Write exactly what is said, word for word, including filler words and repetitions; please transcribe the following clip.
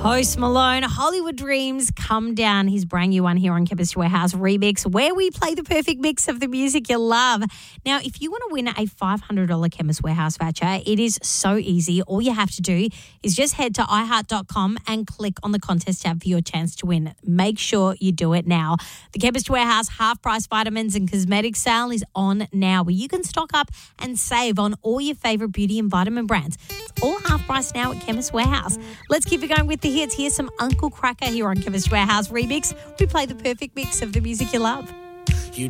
Post Malone, Hollywood Dreams, Come Down, his brand new one here on Chemist Warehouse Remix, where we play the perfect mix of the music you love. Now, if you want to win a five hundred dollars Chemist Warehouse voucher, it is so easy. All you have to do is just head to i heart dot com and click on the contest tab for your chance to win. Make sure you do it now. The Chemist Warehouse half-price vitamins and cosmetics sale is on now, where you can stock up and save on all your favourite beauty and vitamin brands. It's all half-price now at Chemist Warehouse. Let's keep it going with the hits. Here's some Uncle Cracker here on Chemist Warehouse Remix. We play the perfect mix of the music you love.